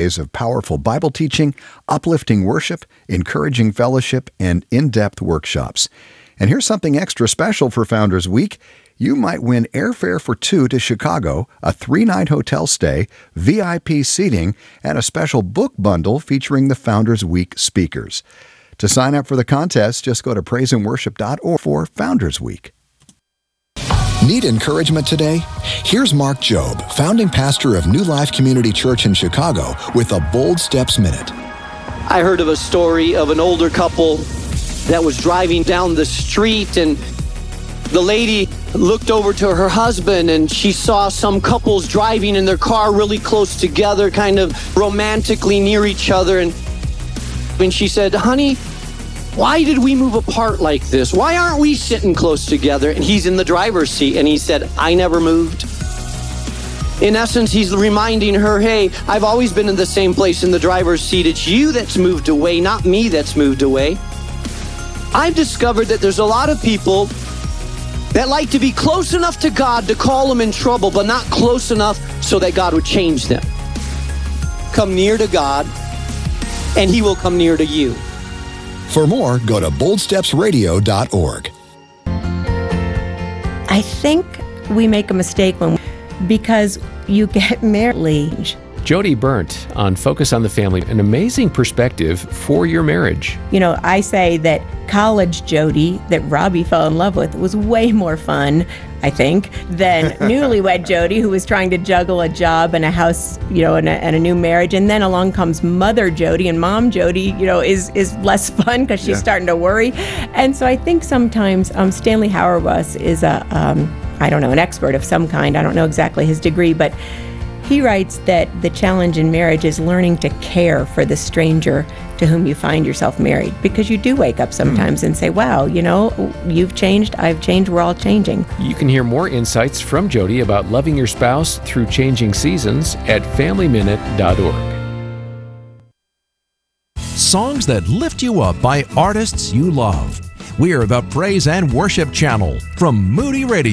days of powerful Bible teaching, uplifting worship, encouraging fellowship, and in-depth workshops. And here's something extra special for Founders Week. You might win airfare for two to Chicago, a 3-night hotel stay, VIP seating, and a special book bundle featuring the Founders Week speakers. To sign up for the contest, just go to praiseandworship.org for Founders Week. Need encouragement today? Here's Mark Jobe, founding pastor of New Life Community Church in Chicago, with a Bold Steps Minute. I heard of a story of an older couple that was driving down the street, and the lady looked over to her husband and she saw some couples driving in their car really close together, kind of romantically near each other. And she said, "Honey, why did we move apart like this? Why aren't we sitting close together?" And he's in the driver's seat and he said, "I never moved." In essence, he's reminding her, hey, I've always been in the same place in the driver's seat. It's you that's moved away, not me that's moved away. I've discovered that there's a lot of people that like to be close enough to God to call them in trouble, but not close enough so that God would change them. Come near to God, and He will come near to you. For more, go to boldstepsradio.org. I think we make a mistake because you get married. Jody Burnt on Focus on the Family, an amazing perspective for your marriage. You know, I say that college Jody that Robbie fell in love with was way more fun, I think, than newlywed Jody, who was trying to juggle a job and a house, you know, and a new marriage. And then along comes mother Jody, and mom Jody, you know, is less fun because she's starting to worry. And so I think sometimes Stanley Hauerwas is an expert of some kind. I don't know exactly his degree, but he writes that the challenge in marriage is learning to care for the stranger to whom you find yourself married, because you do wake up sometimes and say, wow, you know, you've changed, I've changed, we're all changing. You can hear more insights from Jody about loving your spouse through changing seasons at FamilyMinute.org. Songs that lift you up by artists you love. We are the Praise and Worship Channel from Moody Radio.